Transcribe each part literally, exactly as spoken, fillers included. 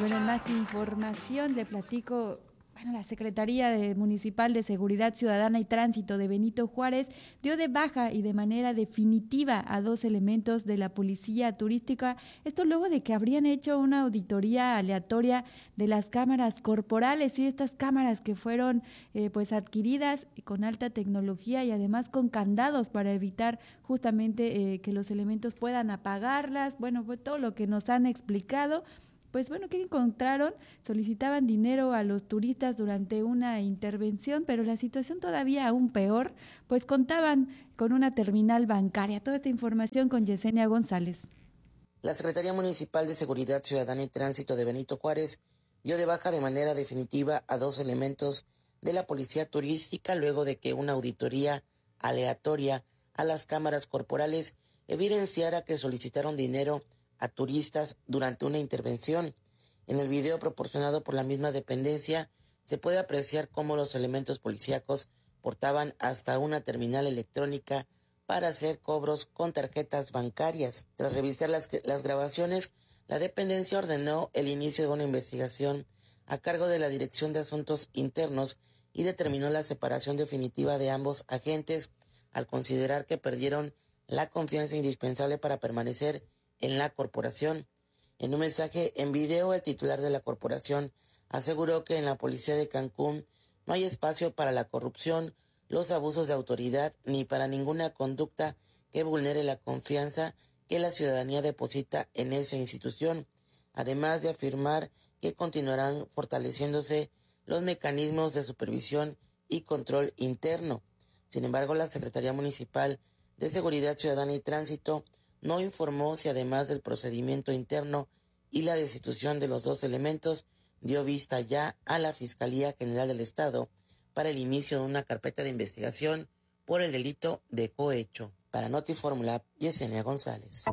bueno, más información le platico. Bueno, la Secretaría de Municipal de Seguridad Ciudadana y Tránsito de Benito Juárez dio de baja y de manera definitiva a dos elementos de la Policía Turística, esto luego de que habrían hecho una auditoría aleatoria de las cámaras corporales y estas cámaras que fueron eh, pues adquiridas con alta tecnología y además con candados para evitar justamente eh, que los elementos puedan apagarlas, bueno, pues todo lo que nos han explicado. Pues bueno, ¿qué encontraron? Solicitaban dinero a los turistas durante una intervención, pero la situación todavía aún peor, pues contaban con una terminal bancaria. Toda esta información con Yesenia González. La Secretaría Municipal de Seguridad Ciudadana y Tránsito de Benito Juárez dio de baja de manera definitiva a dos elementos de la Policía Turística luego de que una auditoría aleatoria a las cámaras corporales evidenciara que solicitaron dinero a turistas durante una intervención. En el video proporcionado por la misma dependencia se puede apreciar cómo los elementos policíacos portaban hasta una terminal electrónica para hacer cobros con tarjetas bancarias. Tras revisar las, las grabaciones, la dependencia ordenó el inicio de una investigación a cargo de la Dirección de Asuntos Internos y determinó la separación definitiva de ambos agentes al considerar que perdieron la confianza indispensable para permanecer en la corporación. En un mensaje en video, el titular de la corporación aseguró que en la policía de Cancún no hay espacio para la corrupción, los abusos de autoridad ni para ninguna conducta que vulnere la confianza que la ciudadanía deposita en esa institución, además de afirmar que continuarán fortaleciéndose los mecanismos de supervisión y control interno. Sin embargo, la Secretaría Municipal de Seguridad Ciudadana y Tránsito no informó si además del procedimiento interno y la destitución de los dos elementos, dio vista ya a la Fiscalía General del Estado para el inicio de una carpeta de investigación por el delito de cohecho. Para Notifórmula, Yesenia González.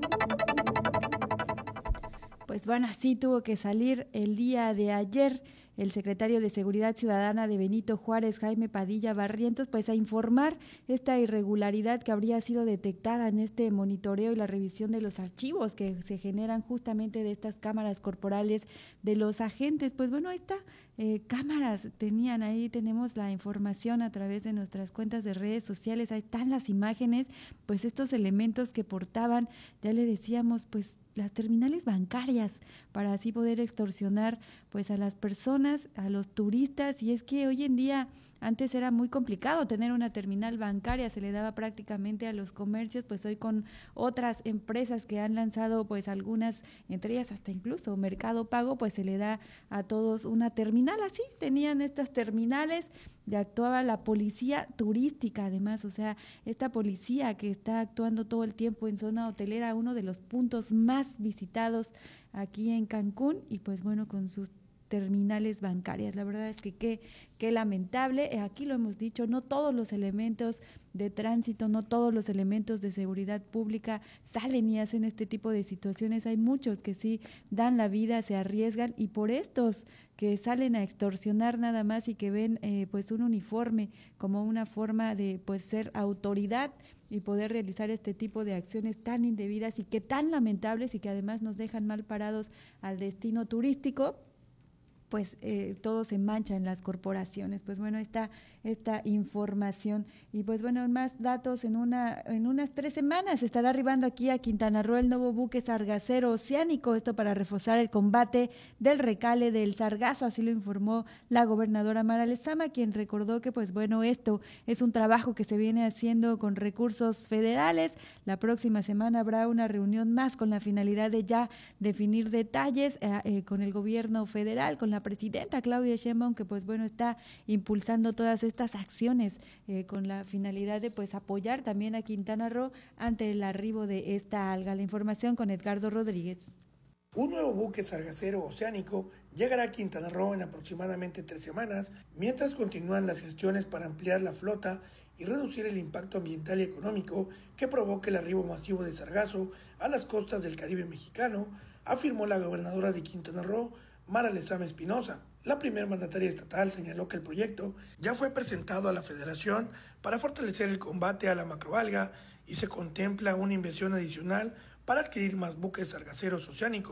Pues bueno, así tuvo que salir el día de ayer el secretario de Seguridad Ciudadana de Benito Juárez, Jaime Padilla Barrientos, pues a informar esta irregularidad que habría sido detectada en este monitoreo y la revisión de los archivos que se generan justamente de estas cámaras corporales de los agentes. Pues bueno, ahí está, eh, cámaras tenían, ahí tenemos la información a través de nuestras cuentas de redes sociales, ahí están las imágenes, pues estos elementos que portaban, ya le decíamos, pues las terminales bancarias para así poder extorsionar pues a las personas, a los turistas, y es que hoy en día antes era muy complicado tener una terminal bancaria, se le daba prácticamente a los comercios, pues hoy con otras empresas que han lanzado pues algunas, entre ellas hasta incluso Mercado Pago, pues se le da a todos una terminal así, tenían estas terminales y actuaba la policía turística además, o sea, esta policía que está actuando todo el tiempo en zona hotelera, uno de los puntos más visitados aquí en Cancún, y pues bueno, con sus terminales bancarias. La verdad es que qué, qué lamentable, aquí lo hemos dicho, no todos los elementos de tránsito, no todos los elementos de seguridad pública salen y hacen este tipo de situaciones, hay muchos que sí dan la vida, se arriesgan, y por estos que salen a extorsionar nada más y que ven eh, pues un uniforme como una forma de pues ser autoridad y poder realizar este tipo de acciones tan indebidas y que tan lamentables y que además nos dejan mal parados al destino turístico, pues eh, todo se mancha en las corporaciones. Pues bueno, está esta información y pues bueno, más datos. En una en unas tres semanas estará arribando aquí a Quintana Roo el nuevo buque sargacero oceánico, esto para reforzar el combate del recale del sargazo, así lo informó la gobernadora Mara Lezama, quien recordó que pues bueno, esto es un trabajo que se viene haciendo con recursos federales. La próxima semana habrá una reunión más con la finalidad de ya definir detalles eh, eh, con el gobierno federal, con la presidenta Claudia Sheinbaum, que pues bueno está impulsando todas estas acciones eh, con la finalidad de pues apoyar también a Quintana Roo ante el arribo de esta alga. La información con Edgardo Rodríguez. Un nuevo buque sargacero oceánico llegará a Quintana Roo en aproximadamente tres semanas, mientras continúan las gestiones para ampliar la flota y reducir el impacto ambiental y económico que provoque el arribo masivo de sargazo a las costas del Caribe mexicano, afirmó la gobernadora de Quintana Roo, Mara Lezama Espinosa. La primer mandataria estatal señaló que el proyecto ya fue presentado a la Federación para fortalecer el combate a la macroalga y se contempla una inversión adicional para adquirir más buques sargaceros oceánicos.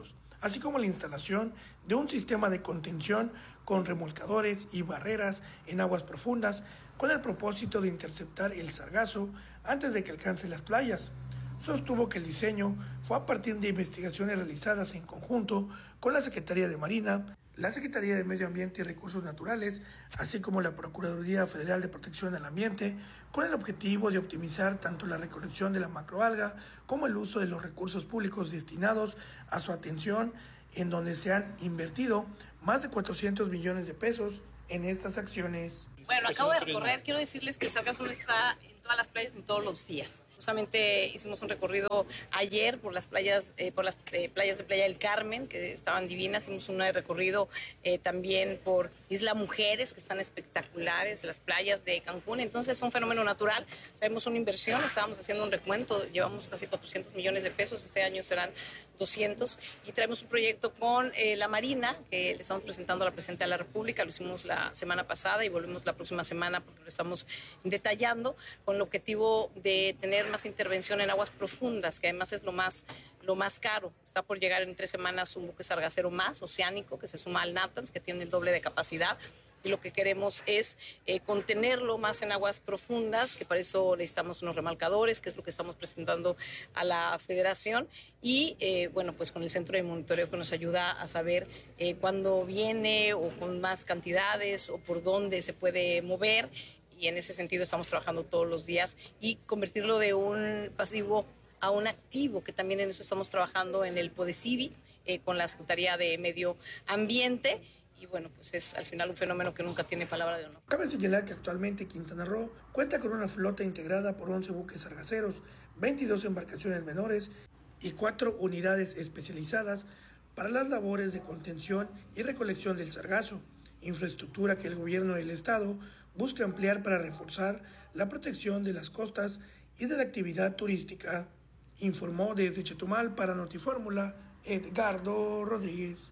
así como la instalación de un sistema de contención con remolcadores y barreras en aguas profundas con el propósito de interceptar el sargazo antes de que alcance las playas. Sostuvo que el diseño fue a partir de investigaciones realizadas en conjunto con la Secretaría de Marina, la Secretaría de Medio Ambiente y Recursos Naturales, así como la Procuraduría Federal de Protección al Ambiente, con el objetivo de optimizar tanto la recolección de la macroalga como el uso de los recursos públicos destinados a su atención, en donde se han invertido más de cuatrocientos millones de pesos en estas acciones. Bueno, acabo de recorrer, quiero decirles que el sargazo está en todas las playas en todos los días. Justamente hicimos un recorrido ayer por las playas, eh, por las eh, playas de Playa del Carmen, que estaban divinas. Hicimos un recorrido eh, también por Isla Mujeres, que están espectaculares, las playas de Cancún. Entonces es un fenómeno natural. Tenemos una inversión, estábamos haciendo un recuento, llevamos casi cuatrocientos millones de pesos, este año serán doscientos. Y traemos un proyecto con eh, la Marina, que le estamos presentando a la Presidenta de la República. Lo hicimos la semana pasada y volvemos la próxima semana porque lo estamos detallando, con el objetivo de tener más intervención en aguas profundas, que además es lo más, lo más caro. Está por llegar en tres semanas un buque sargacero más, oceánico, que se suma al Natanz, que tiene el doble de capacidad. Y lo que queremos es eh, contenerlo más en aguas profundas, que para eso necesitamos unos remolcadores, que es lo que estamos presentando a la Federación. Y, eh, bueno, pues con el centro de monitoreo que nos ayuda a saber eh, cuándo viene o con más cantidades o por dónde se puede mover. Y en ese sentido estamos trabajando todos los días y convertirlo de un pasivo a un activo, que también en eso estamos trabajando en el PODECIVI eh, con la Secretaría de Medio Ambiente. Y bueno, pues es al final un fenómeno que nunca tiene palabra de honor. Cabe señalar que actualmente Quintana Roo cuenta con una flota integrada por once buques sargaceros, veintidós embarcaciones menores y cuatro unidades especializadas para las labores de contención y recolección del sargazo, infraestructura que el gobierno del estado busca ampliar para reforzar la protección de las costas y de la actividad turística. Informó desde Chetumal para Notifórmula Edgardo Rodríguez.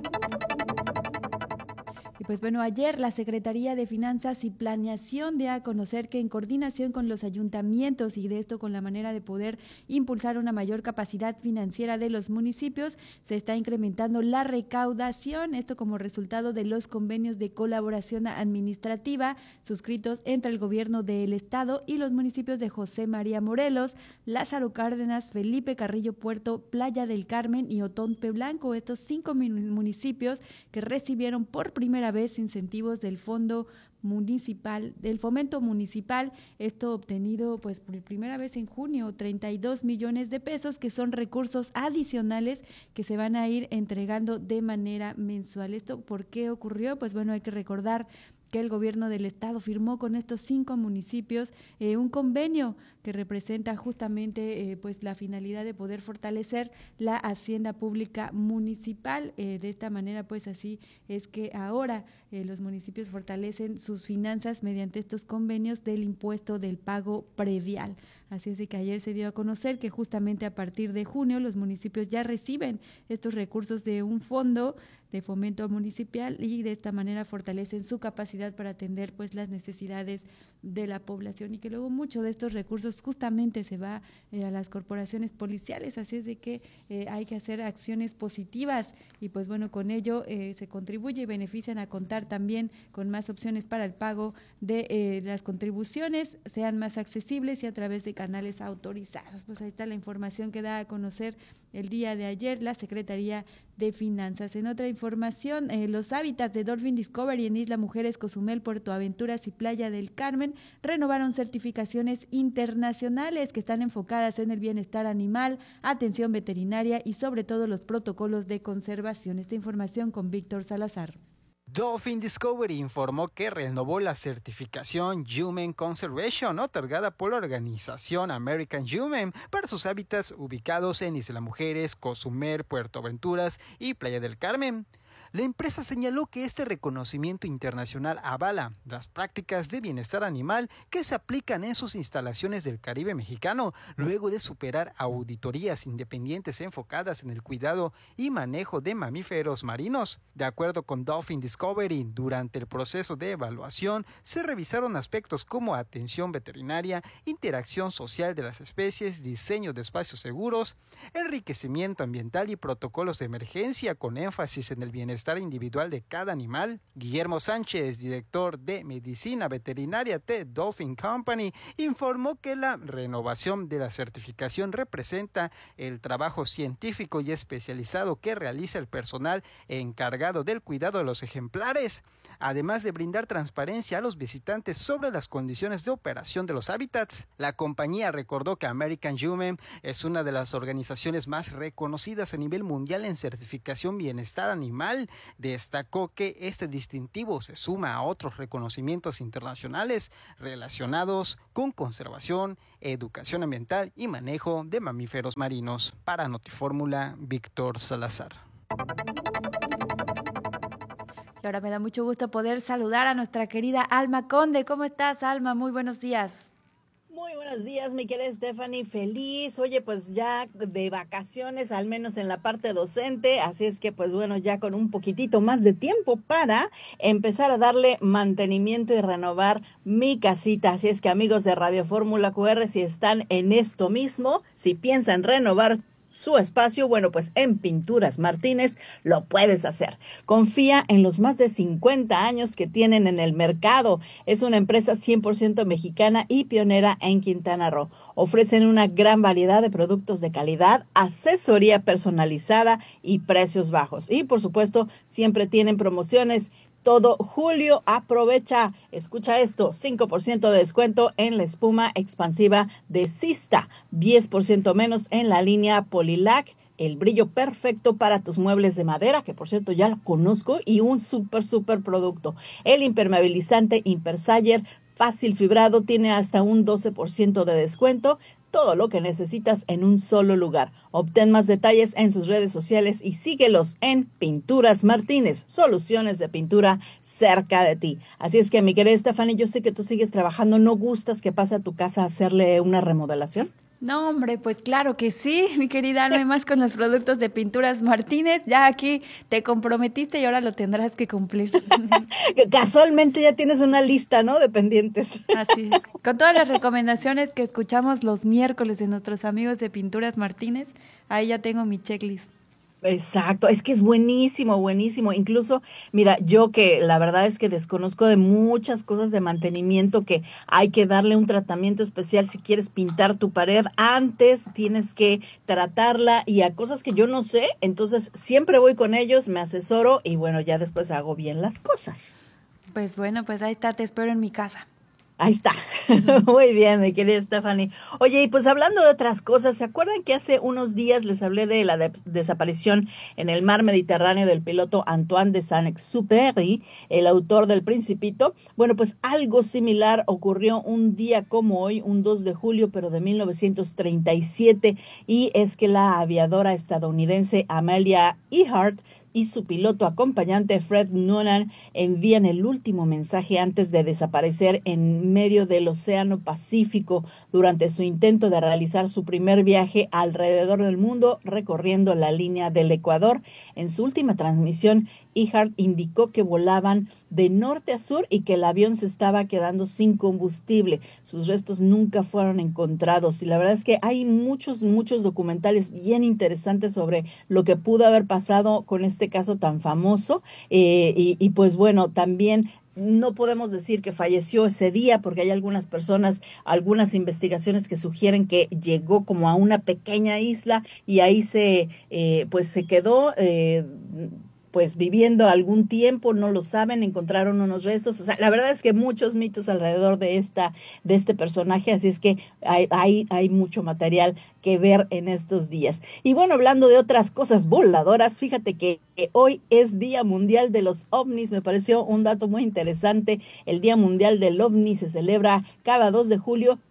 Y pues bueno, ayer la Secretaría de Finanzas y Planeación dio a conocer que en coordinación con los ayuntamientos y de esto con la manera de poder impulsar una mayor capacidad financiera de los municipios, se está incrementando la recaudación, esto como resultado de los convenios de colaboración administrativa suscritos entre el gobierno del estado y los municipios de José María Morelos, Lázaro Cárdenas, Felipe Carrillo Puerto, Playa del Carmen y Otompe Blanco, estos cinco municipios que recibieron por primera vez incentivos del Fondo Municipal, del Fomento Municipal, esto obtenido pues por primera vez en junio, treinta y dos millones de pesos, que son recursos adicionales que se van a ir entregando de manera mensual. ¿Esto por qué ocurrió? Pues bueno, hay que recordar que el gobierno del estado firmó con estos cinco municipios eh, un convenio que representa justamente eh, pues la finalidad de poder fortalecer la hacienda pública municipal. Eh, de esta manera, pues así es que ahora eh, los municipios fortalecen sus finanzas mediante estos convenios del impuesto del pago predial. Así es de que ayer se dio a conocer que justamente a partir de junio los municipios ya reciben estos recursos de un fondo de fomento municipal y de esta manera fortalecen su capacidad para atender pues las necesidades de la población, y que luego mucho de estos recursos justamente se va eh, a las corporaciones policiales. Así es de que eh, hay que hacer acciones positivas y pues bueno, con ello eh, se contribuye y benefician a contar también con más opciones para el pago de eh, las contribuciones, sean más accesibles y a través de canales autorizados. Pues ahí está la información que da a conocer el día de ayer la Secretaría de Finanzas. En otra información, eh, los hábitats de Dolphin Discovery en Isla Mujeres, Cozumel, Puerto Aventuras y Playa del Carmen renovaron certificaciones internacionales que están enfocadas en el bienestar animal, atención veterinaria y sobre todo los protocolos de conservación. Esta información con Víctor Salazar. Dolphin Discovery informó que renovó la certificación Human Conservation otorgada por la organización American Human para sus hábitats ubicados en Isla Mujeres, Cozumel, Puerto Aventuras y Playa del Carmen. La empresa señaló que este reconocimiento internacional avala las prácticas de bienestar animal que se aplican en sus instalaciones del Caribe mexicano, luego de superar auditorías independientes enfocadas en el cuidado y manejo de mamíferos marinos. De acuerdo con Dolphin Discovery, durante el proceso de evaluación se revisaron aspectos como atención veterinaria, interacción social de las especies, diseño de espacios seguros, enriquecimiento ambiental y protocolos de emergencia con énfasis en el bienestar individual de cada animal. Guillermo Sánchez, director de medicina veterinaria de Dolphin Company, informó que la renovación de la certificación representa el trabajo científico y especializado que realiza el personal encargado del cuidado de los ejemplares, además de brindar transparencia a los visitantes sobre las condiciones de operación de los hábitats. La compañía recordó que American Humane es una de las organizaciones más reconocidas a nivel mundial en certificación bienestar animal. Destacó que este distintivo se suma a otros reconocimientos internacionales relacionados con conservación, educación ambiental y manejo de mamíferos marinos. Para Notifórmula, Víctor Salazar. Y ahora me da mucho gusto poder saludar a nuestra querida Alma Conde. ¿Cómo estás, Alma? Muy buenos días. Muy buenos días, mi querida Stephanie, feliz, oye, pues ya de vacaciones, al menos en la parte docente, así es que pues bueno, ya con un poquitito más de tiempo para empezar a darle mantenimiento y renovar mi casita, así es que amigos de Radio Fórmula Q R, si están en esto mismo, si piensan renovar su espacio, bueno, pues en Pinturas Martínez lo puedes hacer. Confía en los más de cincuenta años que tienen en el mercado. Es una empresa cien por ciento mexicana y pionera en Quintana Roo. Ofrecen una gran variedad de productos de calidad, asesoría personalizada y precios bajos. Y por supuesto, siempre tienen promociones. Todo julio, aprovecha, escucha esto, cinco por ciento de descuento en la espuma expansiva de Sista, diez por ciento menos en la línea Polilac, el brillo perfecto para tus muebles de madera, que por cierto ya lo conozco, y un súper, súper producto. El impermeabilizante Impersayer fácil fibrado tiene hasta un doce por ciento de descuento. Todo lo que necesitas en un solo lugar. Obtén más detalles en sus redes sociales y síguelos en Pinturas Martínez, soluciones de pintura cerca de ti. Así es que, mi querida Stephanie, yo sé que tú sigues trabajando. ¿No gustas que pase a tu casa a hacerle una remodelación? No, hombre, pues claro que sí, mi querida Alma, y más con los productos de Pinturas Martínez. Ya aquí te comprometiste y ahora lo tendrás que cumplir. Casualmente ya tienes una lista, ¿no?, de pendientes. Así es. Con todas las recomendaciones que escuchamos los miércoles de nuestros amigos de Pinturas Martínez, ahí ya tengo mi checklist. Exacto, es que es buenísimo, buenísimo. Incluso, mira, yo que la verdad es que desconozco de muchas cosas de mantenimiento, que hay que darle un tratamiento especial si quieres pintar tu pared. Antes tienes que tratarla y a cosas que yo no sé, entonces siempre voy con ellos, me asesoro y bueno, ya después hago bien las cosas. Pues bueno, pues ahí está, te espero en mi casa. Ahí está. Muy bien, mi querida Stephanie. Oye, y pues hablando de otras cosas, ¿se acuerdan que hace unos días les hablé de la de- desaparición en el mar Mediterráneo del piloto Antoine de Saint-Exupéry, el autor del Principito? Bueno, pues algo similar ocurrió un día como hoy, un dos de julio, pero de mil novecientos treinta y siete, y es que la aviadora estadounidense Amelia Earhart y su piloto acompañante Fred Noonan envían el último mensaje antes de desaparecer en medio del Océano Pacífico durante su intento de realizar su primer viaje alrededor del mundo recorriendo la línea del Ecuador. En su última transmisión, Earhart indicó que volaban de norte a sur y que el avión se estaba quedando sin combustible. Sus restos nunca fueron encontrados y la verdad es que hay muchos, muchos documentales bien interesantes sobre lo que pudo haber pasado con este caso tan famoso. Eh, y, y pues bueno, también no podemos decir que falleció ese día porque hay algunas personas, algunas investigaciones que sugieren que llegó como a una pequeña isla y ahí se, eh, pues se quedó, eh, pues viviendo algún tiempo, no lo saben, encontraron unos restos. O sea, la verdad es que muchos mitos alrededor de esta, de este personaje, así es que hay, hay, hay mucho material que ver en estos días. Y bueno, hablando de otras cosas voladoras, fíjate que, que hoy es Día Mundial de los OVNIs. Me pareció un dato muy interesante. El Día Mundial del OVNI se celebra cada dos de julio.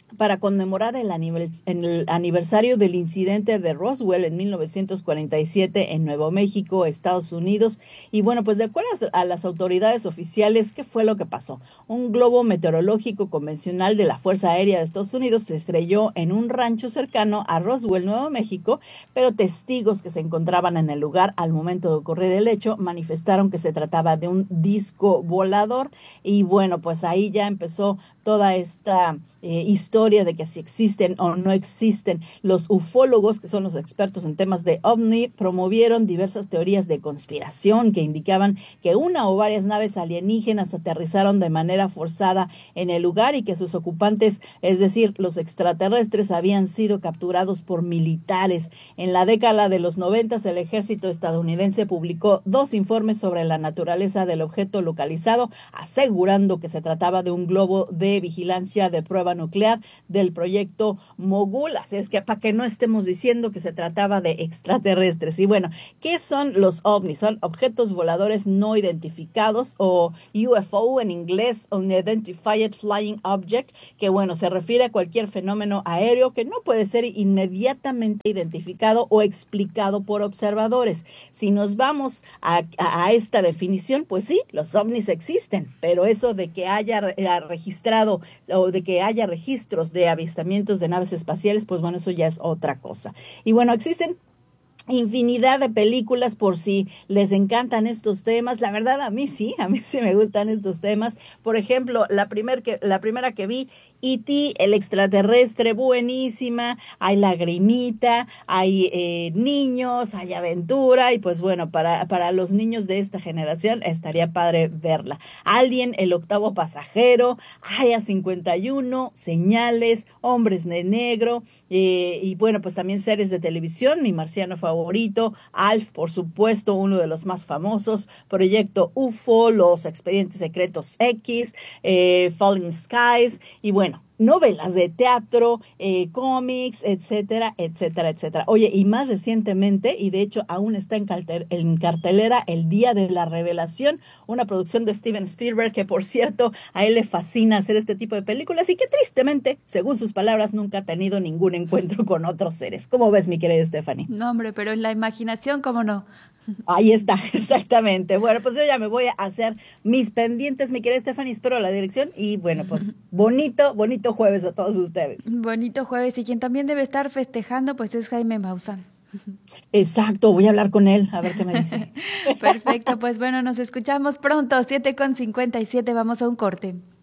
para conmemorar el, anivers- el aniversario del incidente de Roswell en mil novecientos cuarenta y siete en Nuevo México, Estados Unidos. Y bueno, pues de acuerdo a las autoridades oficiales, ¿qué fue lo que pasó? Un globo meteorológico convencional de la Fuerza Aérea de Estados Unidos se estrelló en un rancho cercano a Roswell, Nuevo México, pero testigos que se encontraban en el lugar al momento de ocurrir el hecho manifestaron que se trataba de un disco volador. Y bueno, pues ahí ya empezó toda esta eh, historia de que si existen o no existen. Los ufólogos, que son los expertos en temas de ovni, promovieron diversas teorías de conspiración que indicaban que una o varias naves alienígenas aterrizaron de manera forzada en el lugar y que sus ocupantes, es decir, los extraterrestres, habían sido capturados por militares. En la década de los noventas, el ejército estadounidense publicó dos informes sobre la naturaleza del objeto localizado, asegurando que se trataba de un globo de vigilancia de prueba nuclear del proyecto Mogul. Así es que para que no estemos diciendo que se trataba de extraterrestres. Y bueno, ¿qué son los ovnis? Son objetos voladores no identificados, o U F O en inglés, Unidentified Flying Object, que bueno, se refiere a cualquier fenómeno aéreo que no puede ser inmediatamente identificado o explicado por observadores. Si nos vamos a, a, a esta definición, pues sí, los ovnis existen, pero eso de que haya registrado o de que haya registros de avistamientos de naves espaciales, pues bueno, eso ya es otra cosa. Y bueno, existen infinidad de películas por si les encantan estos temas. La verdad, a mí sí, a mí sí me gustan estos temas. Por ejemplo, la, primer que, la primera que vi, E T, el extraterrestre, buenísima. Hay lagrimita, hay eh, niños, hay aventura. Y pues bueno, para, para los niños de esta generación estaría padre verla. Alien, el octavo pasajero, Área cincuenta y uno, Señales, Hombres de Negro. Eh, y bueno, pues también series de televisión, Mi Marciano Favorito, Alf, por supuesto, uno de los más famosos, Proyecto U F O, Los Expedientes Secretos X, eh, Falling Skies, y bueno, novelas de teatro, eh, cómics, etcétera, etcétera, etcétera. Oye, y más recientemente, y de hecho aún está en, cartel, en cartelera, El Día de la Revelación, una producción de Steven Spielberg, que por cierto, a él le fascina hacer este tipo de películas y que tristemente, según sus palabras, nunca ha tenido ningún encuentro con otros seres. ¿Cómo ves, mi querida Stephanie? No, hombre, pero en la imaginación, ¿cómo no? Ahí está, exactamente. Bueno, pues yo ya me voy a hacer mis pendientes, mi querida Stephanie, espero la dirección y bueno, pues bonito, bonito jueves a todos ustedes. Bonito jueves, y quien también debe estar festejando pues es Jaime Maussan. Exacto, voy a hablar con él, a ver qué me dice. Perfecto, pues bueno, nos escuchamos pronto, siete con cincuenta y siete, vamos a un corte.